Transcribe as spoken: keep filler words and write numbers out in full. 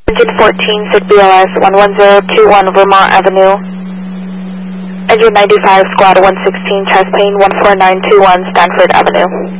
Engine fourteen, Sid B L S one one zero two one Vermont Avenue. Engine ninety-five, Squad one sixteen, chest plane one four nine two one Stanford Avenue.